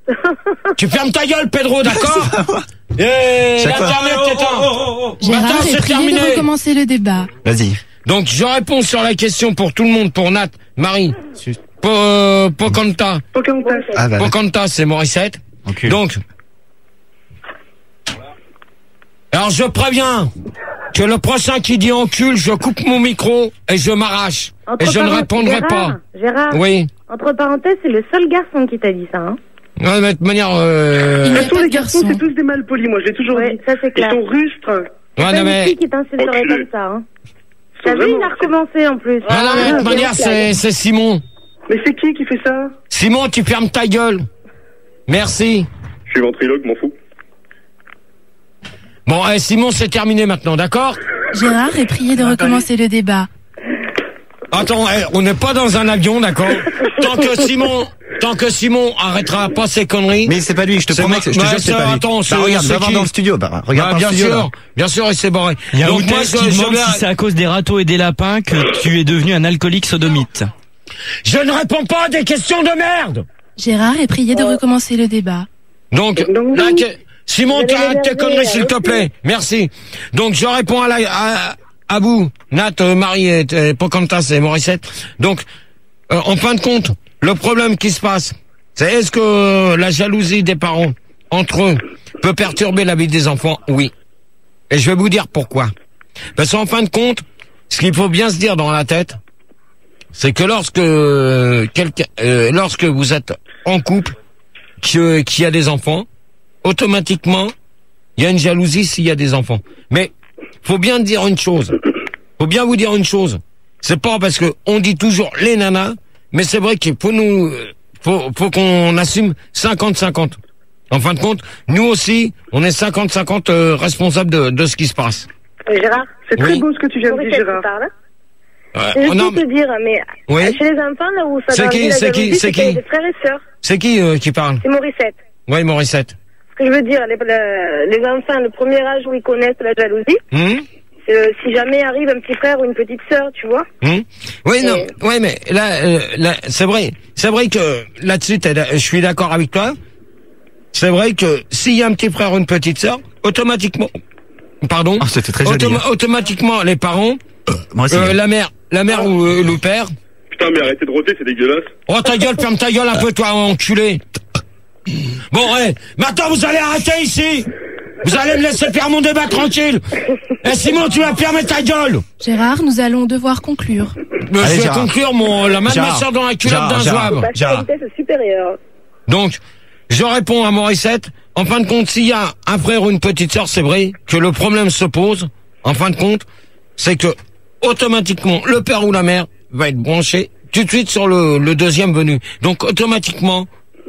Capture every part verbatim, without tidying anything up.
Tu fermes ta gueule, Pedro, d'accord? Et l'internet t'éteint. Gérard Maintenant, est c'est prié terminé. de recommencer le débat. Vas-y. Donc, je réponds sur la question pour tout le monde, pour Nat, Marie, Po- euh, Pocahontas. Pocahontas. Ah, bah, Pocahontas, c'est Morissette. Encule. Donc, alors je préviens que le prochain qui dit encule, je coupe mon micro et je m'arrache. Entre Et je ne parenthèses, répondrai Gérard, pas. Gérard, Oui. entre parenthèses, c'est le seul garçon qui t'a dit ça, hein. Ouais, mais de toute manière, euh... Il n'y a Tous pas les de garçons, garçon. c'est tous des malpolis, moi, j'ai toujours Ouais, dit. ça c'est Ils clair. sont rustres. ouais, Pas non, une mais... fille qui t'insulterait Enculé. comme ça, hein. Ils T'as sont vu, il vraiment a recommencé en plus. Ah non, mais de toute Ah, manière, c'est, c'est Simon. Mais c'est qui qui fait ça? Simon, tu fermes ta gueule. Merci. Je suis ventriloque, m'en fous. Bon, eh, Simon, c'est terminé maintenant, d'accord? Gérard est prié de recommencer le débat. Attends, eh, on n'est pas dans un avion, d'accord? Tant que Simon, tant que Simon arrêtera pas ses conneries. Mais c'est pas lui, je te C'est promets, moi- que- je te Ouais, jure que c'est ça, pas lui. attends, c'est- Bah, regarde, c'est va voir qui dans le studio, bah, regarde Bah, dans bien le studio. sûr, là. bien sûr, il s'est barré. Il y a un Donc moi, Outes je, qui je demande vais- si c'est à cause des râteaux et des lapins que tu es devenu un alcoolique sodomite. je ne réponds pas à des questions de merde. Gérard est prié de recommencer le débat. Donc, Donc, là, donc, que- Simon, vous tu allez arrêtes tes l'énerver, conneries, s'il te ok. plaît. Merci. Donc, je réponds à la, à, à vous, Nat, euh, Marie, et, et Pocahontas et Morissette. Donc, euh, en fin de compte, le problème qui se passe, c'est est-ce que la jalousie des parents entre eux peut perturber la vie des enfants? Oui. Et je vais vous dire pourquoi. Parce qu'en fin de compte, ce qu'il faut bien se dire dans la tête, c'est que lorsque euh, quelqu'un, euh, lorsque vous êtes en couple, que- qu'il y a des enfants, automatiquement, il y a une jalousie s'il y a des enfants. Mais faut bien dire une chose. Faut bien vous dire une chose. C'est pas parce que on dit toujours les nanas, mais c'est vrai qu'il faut nous, faut, faut qu'on assume cinquante cinquante. En fin de compte, nous aussi, on est cinquante cinquante euh, responsables de, de ce qui se passe. Euh, Gérard, c'est très Oui. beau ce que tu viens de dire, Morissette, Gérard. tu parles, hein. Euh, C'est juste non, pour te dire, mais Oui. chez les enfants, là où ça C'est doit qui, arriver la c'est qui, jalousie, c'est qu'il y a qui des frères et sœurs. c'est qui euh, qui parle? C'est Morissette. Oui, Morissette. Ce que je veux dire, les, le- les enfants, le premier âge où ils connaissent la jalousie, Hum c'est euh, si jamais arrive un petit frère ou une petite sœur, tu vois. Hum Oui, non, Et- ouais, mais là, euh, là c'est vrai, c'est vrai que là-dessus, t'es- je suis d'accord avec toi. C'est vrai que s'il y a un petit frère ou une petite sœur, automatiquement, pardon, Oh, c'était très joli. automa- hein. automatiquement, les parents, Moi aussi. euh, la mère, la mère ou euh, le père. Putain, mais arrêtez de rôter, c'est dégueulasse. Oh ta gueule, ferme ta gueule un peu, toi, enculé. Bon, ouais, maintenant vous allez arrêter ici. Vous allez me laisser faire mon débat tranquille. Et Simon, tu vas fermer ta gueule. Gérard, nous allons devoir conclure. Mais Allez, je vais Gérard. conclure mon la main de ma Gérard. soeur dans la culotte Gérard, d'un Gérard. zouave. Parce que Gérard. la vitesse est supérieure. Donc, je réponds à Morissette. En fin de compte, s'il y a un frère ou une petite sœur, c'est vrai que le problème se pose. En fin de compte, c'est que automatiquement, le père ou la mère va être branché tout de suite sur le, le deuxième venu. Donc, automatiquement,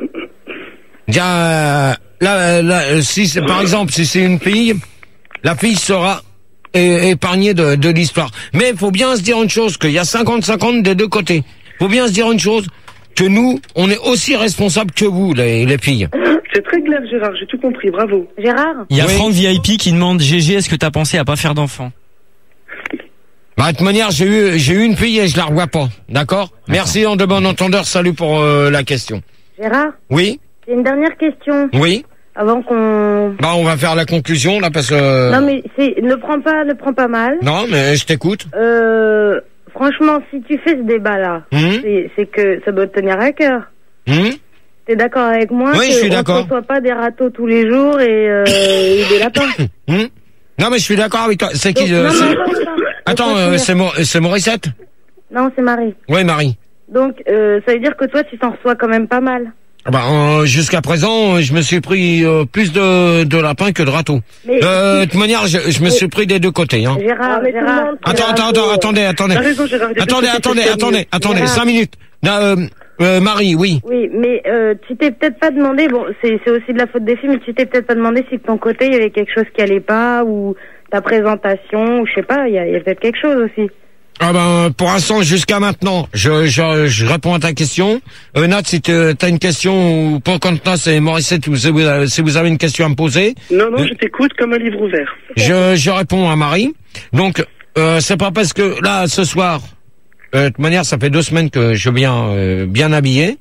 il y a, là, là, si c'est, par exemple, si c'est une fille, la fille sera é- épargnée de, de l'histoire. Mais il faut bien se dire une chose, qu'il y a cinquante cinquante des deux côtés. Il faut bien se dire une chose, que nous, on est aussi responsables que vous, les, les filles. C'est très clair, Gérard, j'ai tout compris, bravo. Gérard, Il y a Oui. Franck V I P qui demande G G, est-ce que t'as pensé à pas faire d'enfant? Bah, de toute manière, j'ai eu, j'ai eu une fille et je la revois pas. D'accord? Merci, en de bon entendeur. Salut pour euh, la question. Gérard, Oui? j'ai une dernière question Oui? avant qu'on. Bah, on va faire la conclusion, là, parce que... Non mais c'est, ne prends pas, ne prends pas mal. Non, mais je t'écoute. Euh, franchement, si tu fais ce débat-là, Hum, c'est, c'est que ça doit te tenir à cœur. hum. T'es d'accord avec moi? Oui, que je suis on d'accord. ne reçoit pas des râteaux tous les jours et, euh, et des lapins. Hum. Non, mais je suis d'accord avec toi. C'est Donc, qui... non, euh, non, c'est- non, non, non. Attends, Faut euh, continuer. c'est Mo- c'est Morissette? Non, c'est Marie. Oui, Marie. Donc, euh, ça veut dire que toi, tu t'en reçois quand même pas mal. Ah Bah, euh, jusqu'à présent, je me suis pris euh, plus de, de lapins que de râteaux. Mais Euh, de toute manière, je, je me suis pris des deux côtés. Hein. Gérard, Gérard. Attends, attends, attends, attendez, attendez. T'as raison, Gérard. il y a Attendez, des trucs attendez, qui se attendez, terminent. attendez, Gérard. cinq minutes. Non, euh, euh, Marie, oui. Oui, mais euh, tu t'es peut-être pas demandé, bon, c'est c'est aussi de la faute des filles, mais tu t'es peut-être pas demandé si de ton côté il y avait quelque chose qui allait pas, ou ta présentation, ou je sais pas, il y a, il y a peut-être quelque chose aussi. Ah ben, pour l'instant, jusqu'à maintenant, je, je, je réponds à ta question. Euh, Nat, si tu as une question, ou pour Pocahontas et Morissette, ou si vous, avez- si vous avez une question à me poser, Non, non, Euh. je t'écoute comme un livre ouvert. je, je réponds à Marie. Donc, euh, c'est pas parce que là, ce soir, euh, de toute manière, ça fait deux semaines que je viens euh, bien habillé.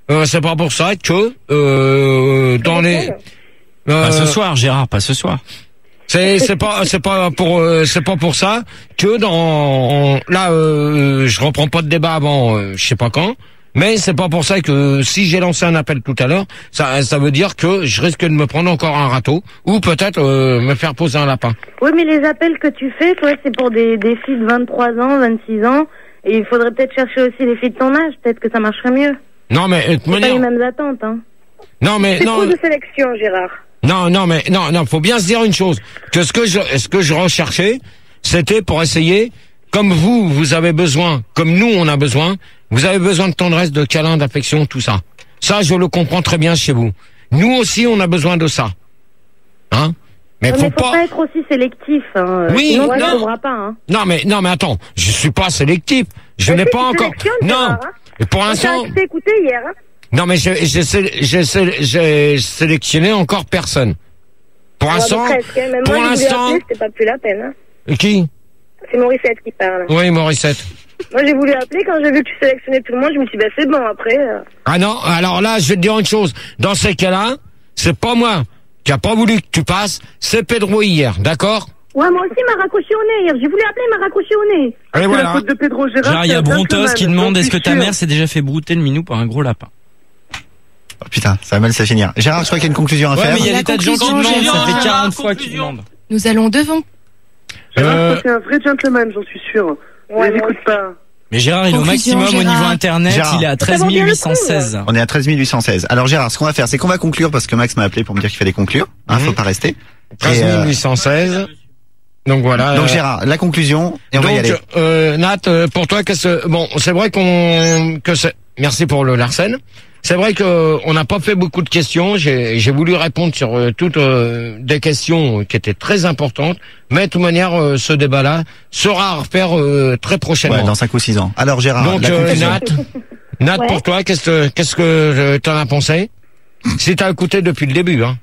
euh, c'est pas pour ça que euh, dans les. Euh, Pas ce soir, Gérard, pas ce soir. C'est c'est pas c'est pas pour euh, c'est pas pour ça que dans là euh, je reprends pas de débat avant euh, je sais pas quand. Mais c'est pas pour ça que si j'ai lancé un appel tout à l'heure, ça ça veut dire que je risque de me prendre encore un râteau ou peut-être euh, me faire poser un lapin. Oui, mais les appels que tu fais, toi, c'est pour des, des filles de vingt-trois ans, vingt-six ans. Et il faudrait peut-être chercher aussi les filles de ton âge. Peut-être que ça marcherait mieux. Non mais euh, de C'est pas manière- les mêmes attentes, hein. non mais C'est non trop de sélection, Gérard. non non mais non non faut bien se dire une chose que ce que je ce que je recherchais c'était pour essayer comme vous vous avez besoin comme nous on a besoin. Vous avez besoin de tendresse, de câlin, d'affection, tout ça. Ça, je le comprends très bien chez vous. Nous aussi, on a besoin de ça. Hein? Mais Non, faut mais faut pas... pas être aussi sélectif, hein. Oui, Sinon, tu non. trouveras pas, hein. Non, mais, non, mais attends. Je suis pas sélectif. Je Mais n'ai si, pas tu encore... sélectionnes, Non. Gérard, hein. Et pour Moi, l'instant... j'ai écouté hier, hein. Non, mais j'ai, j'ai, sé- j'ai, sé- j'ai sélectionné encore personne. Pour Ouais, l'instant... mais presque, hein. Même pour moi, je voulais l'instant... appeler, c'était pas plus la peine, hein. Qui? C'est Morissette qui parle. Oui, Morissette. Moi, j'ai voulu appeler quand j'ai vu que tu sélectionnais tout le monde. Je me suis dit, bah, c'est bon, après. euh. Ah non, alors là, je vais te dire une chose. Dans ces cas-là, c'est pas moi qui a pas voulu que tu passes, c'est Pedro hier, d'accord? Ouais, moi aussi, il m'a raccroché au nez hier. J'ai voulu appeler, il m'a raccroché au nez. Et C'est la voilà. faute de Pedro Gérard. Gérard, il y a c'est un Brontos gentleman, qui demande j'en est-ce que suis ta sûr. mère s'est déjà fait brouter le minou par un gros lapin? Oh, putain, ça va mal se finir. Gérard, je crois qu'il y a une conclusion à Ouais, faire. mais il y a La des tas de gens qui conclusion, demandent, ça Gérard, fait quarante fois conclusion. qu'ils demandent. Nous allons devant. Gérard, Euh, c'est un vrai gentleman, j'en suis sûr. Ouais, Je les moi écoute pas. Mais Gérard, il est au Conclusion, maximum au niveau Gérard. internet, Gérard. il est à treize Ça va bien mille le huit cent seize. On est à treize mille huit cent seize. Alors Gérard, ce qu'on va faire, c'est qu'on va conclure parce que Max m'a appelé pour me dire qu'il fallait conclure. Hein, Mhm. faut pas rester. treize Et, euh, mille huit cent seize. Donc voilà. donc euh, Gérard, la conclusion, et on va y aller. Donc, euh, Nat, euh, pour toi, qu'est-ce bon, c'est vrai qu'on que c'est. Merci pour le Larsen. C'est vrai que on n'a pas fait beaucoup de questions. J'ai j'ai voulu répondre sur euh, toutes euh, des questions qui étaient très importantes. Mais de toute manière, euh, ce débat-là sera à refaire euh, très prochainement. Ouais, dans cinq ou six ans. Alors Gérard, Donc la euh, conclusion. Nat, Nat, Ouais. pour toi, qu'est-ce que qu'est-ce que euh, t'en as pensé? Si t'as écouté depuis le début, hein.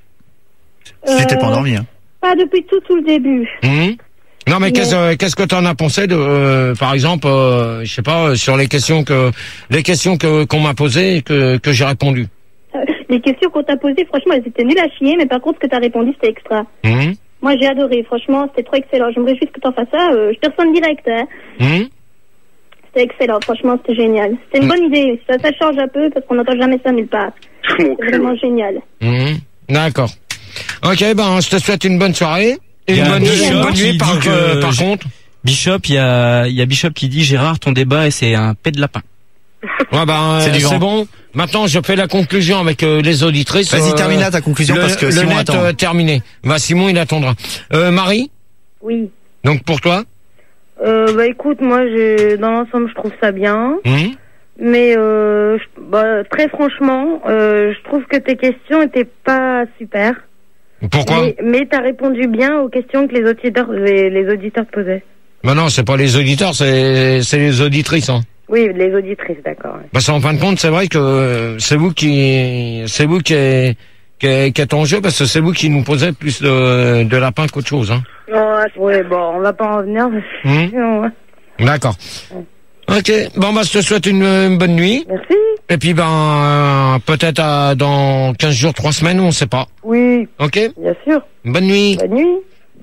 Si t'étais pas Euh, endormi. Hein. Pas depuis tout, tout le début. Mhm. Non mais qu'est-ce euh, qu'est-ce que t'en as pensé de euh, par exemple euh, je sais pas euh, sur les questions que les questions que qu'on m'a posées et que que j'ai répondu. Euh, Les questions qu'on t'a posées, franchement, elles étaient nulles à chier, mais par contre, ce que t'as répondu, c'était extra. Mhm. Moi, j'ai adoré. Franchement, c'était trop excellent. Je me réjouis que t'en fasses ça. Euh, je te reçois en direct, hein. Mhm. C'était excellent. Franchement, c'était génial. C'était une bonne idée. Ça, ça change un peu parce qu'on n'entend jamais ça nulle part. Mon C'est cul. vraiment génial. Mhm. D'accord. Ok, ben je te souhaite une bonne soirée et Il y une a bonne, Bishop une bonne qui nuit dit par, que euh, par j'ai- contre. Bishop, il y a, il y a Bishop qui dit Gérard, ton débat, c'est un pet de lapin. Ouais ben C'est euh, du c'est vent. bon. Maintenant je fais la conclusion avec euh, les auditrices. Vas-y, euh, termine là ta conclusion le, parce que le Simon net attend. euh, terminé. Bah Simon il attendra. Euh, Marie, Oui. donc pour toi. Euh, bah écoute, moi, je, dans l'ensemble, je trouve ça bien. Mhm. Mais euh, je- bah, très franchement, euh, je trouve que tes questions étaient pas super. Pourquoi? Mais, mais t'as répondu bien aux questions que les auditeurs, les, les auditeurs te posaient. Bah non, c'est pas les auditeurs, c'est c'est les auditrices hein. Oui, les auditrices, d'accord. ouais. Parce qu'en fin de compte, c'est vrai que euh, c'est vous qui, c'est vous qui est, qui est, qui est en jeu parce que c'est vous qui nous posez plus de, de lapins qu'autre chose, hein. Oh, ouais, bon, on va pas en venir. Mhm. Non, ouais. D'accord. Ok. Bon, bah, je te souhaite une, une bonne nuit. Merci. Et puis, ben, euh, peut-être euh, dans quinze jours, trois semaines, on sait pas. Oui, Ok. bien sûr. Bonne nuit. Bonne nuit.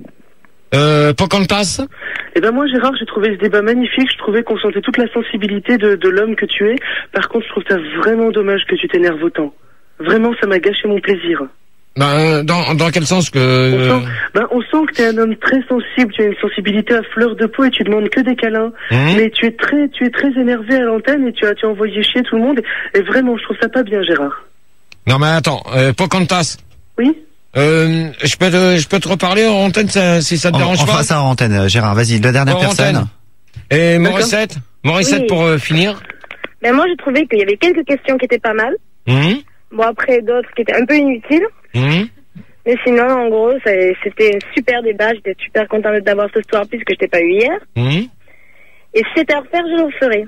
Euh, Pocahontas. Eh ben moi Gérard, j'ai trouvé ce débat magnifique. Je trouvais qu'on sentait toute la sensibilité de, de l'homme que tu es. Par contre, je trouve ça vraiment dommage que tu t'énerves autant. Vraiment, ça m'a gâché mon plaisir. Ben, euh, dans, dans quel sens que... On euh, sent, ben, on sent que tu es un homme très sensible. Tu as une sensibilité à fleur de peau et tu demandes que des câlins. Mhm. Mais tu es très, tu es très énervé à l'antenne et tu as, tu as envoyé chier tout le monde. Et vraiment, je trouve ça pas bien, Gérard. Non, mais attends. Euh, Pocahontas. Oui. Euh, je peux te, je peux te reparler en antenne ça- si ça te On, dérange on pas. fera ça en antenne, euh, Gérard. Vas-y, la dernière En personne. antenne. Et Morissette. Morissette Oui. pour euh, finir. Mais moi, j'ai trouvé qu'il y avait quelques questions qui étaient pas mal. Mhm. Bon, après, d'autres qui étaient un peu inutiles. Mhm. Mais sinon, en gros, c'est- c'était un super débat. J'étais super contente de t'avoir ce soir puisque je t'ai pas eu hier. Mhm. Et si c'était à refaire, je le referai.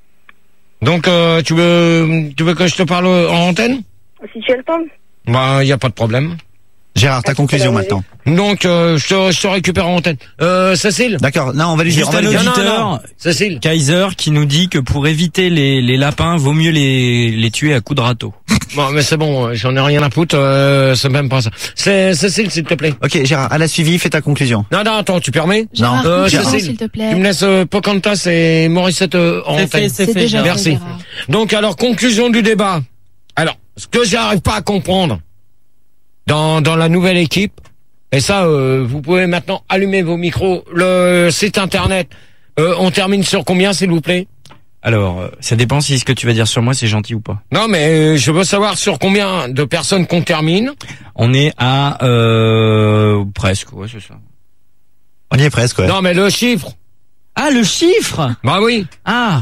Donc, euh, tu veux, tu veux que je te parle en antenne? Si tu as le temps. Bah, y a pas de problème. Gérard, ta conclusion maintenant. Donc, euh, je, te, je te récupère en tête. Euh, Cécile. D'accord. Non, on va lui dire. Juste On va un lui dire. Non, non, auditeur, non. Cécile. Kaiser, qui nous dit que pour éviter les, les lapins, vaut mieux les, les tuer à coups de râteau. Bon, mais c'est bon, j'en ai rien à foutre, euh, c'est même pas ça. C'est Cécile, s'il te plaît. Ok, Gérard, à la suivi, fais ta conclusion. Non, non, attends, tu permets? Gérard, Euh, conclusion, Cécile, s'il te plaît. Tu me laisses euh, Pocahontas et Morissette euh, en C'est fait, antenne. c'est C'est fait, déjà Gérard. fait, Merci. Gérard. Donc, alors, conclusion du débat. Alors, ce que j'arrive pas à comprendre dans, dans la nouvelle équipe, et ça, euh, vous pouvez maintenant allumer vos micros, le site internet, euh, on termine sur combien, s'il vous plaît? Alors, euh, ça dépend si ce que tu vas dire sur moi, c'est gentil ou pas. Non, mais euh, je veux savoir sur combien de personnes qu'on termine. On est à, euh, presque, ouais, c'est ça. On y est presque, ouais. Non, mais le chiffre. Ah, le chiffre! Bah oui. Ah!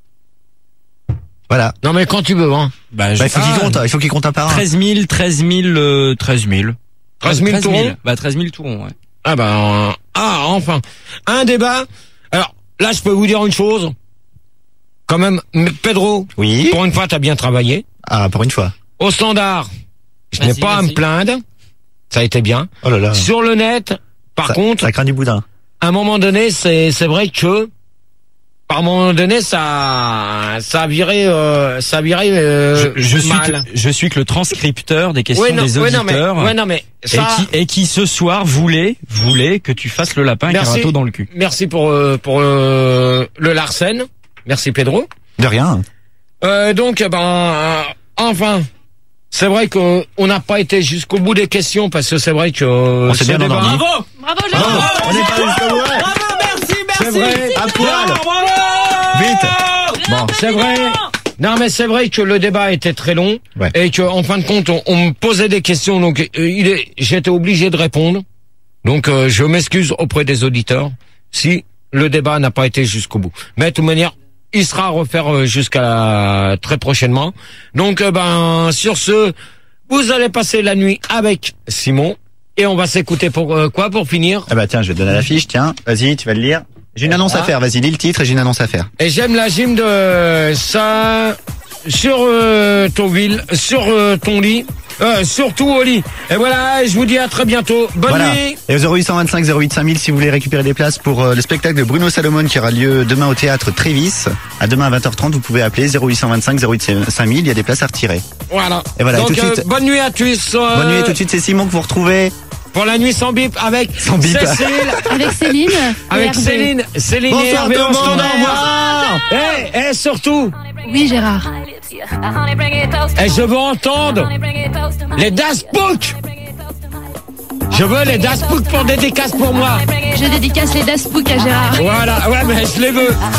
Voilà. Non, mais quand tu veux, hein. Bah, je- Bah, il faut qu'il Ah, compte, il faut qu'il compte un par un. treize mille, treize mille, euh, treize mille. treize mille tourons. Bah, treize mille tourons, ouais. Ah ben, ah, enfin. Un débat. Alors, là, je peux vous dire une chose. Quand même, M- Pedro, Oui. pour une fois, t'as bien travaillé. Ah, pour une fois. Au standard, je n'ai Merci, pas à me merci. plaindre. Ça a été bien. Oh là là. Sur le net, par ça, contre, ça craint du boudin. à un moment donné, c'est c'est vrai que par un moment donné, ça ça a viré, euh, ça a viré euh, Je, je suis mal. que, je suis que le transcripteur des questions Ouais, non, des ouais, non, mais, auditeurs. ouais, non, mais et ça. qui, et qui ce soir voulait, voulait que tu fasses le lapin avec un Merci. râteau dans le cul. Merci pour euh, pour euh, le Larsen. Merci Pedro. De rien. Euh, donc, eh ben, euh, enfin, c'est vrai que on n'a pas été jusqu'au bout des questions parce que c'est vrai que euh, On s'est ce bien débat- endormi. Bravo! Bravo, Oh, Gérard. on n'est pas jusqu'au bout. Bravo, merci, C'est vrai, À poil. Vite. Bon. c'est vrai. Non, mais c'est vrai que le débat était très long Ouais. et que en fin de compte, on, on me posait des questions, donc euh, il est, j'étais obligé de répondre. Donc, euh, je m'excuse auprès des auditeurs si le débat n'a pas été jusqu'au bout. Mais de toute manière, il sera à refaire euh, jusqu'à la- très prochainement. Donc, euh, ben, sur ce, vous allez passer la nuit avec Simon et on va s'écouter pour euh, quoi pour finir. Ah bah tiens, je vais te donner la fiche, tiens. Vas-y, tu vas le lire. J'ai une annonce à faire, vas-y, lis le titre et j'ai une annonce à faire. Et j'aime la gym de ça sur euh, ton ville, sur euh, ton lit, euh, surtout au lit. Et voilà, je vous dis à très bientôt. Bonne Voilà. nuit. Et au zéro huit cent vingt-cinq zéro huit cinq mille si vous voulez récupérer des places pour euh, le spectacle de Bruno Salomon qui aura lieu demain au théâtre Trévis. À demain à vingt heures trente, vous pouvez appeler zéro huit cent vingt-cinq zéro huit cinq mille, il y a des places à retirer. Voilà. Et voilà, et Donc tout de euh, suite- bonne nuit à tous. euh, Bonne nuit, tout de suite c'est Simon que vous retrouvez. Pour la nuit sans bip avec Sans bip. Cécile, Avec Céline. et avec Hervé. Céline, Céline et Bonsoir Hervé tout le au monde, standard. au revoir. Et, et surtout, Oui, Gérard. et je veux entendre les Daspook. Je veux les Daspook pour dédicace pour moi. Je dédicace les Daspook à Gérard. Voilà, ouais, mais je les veux.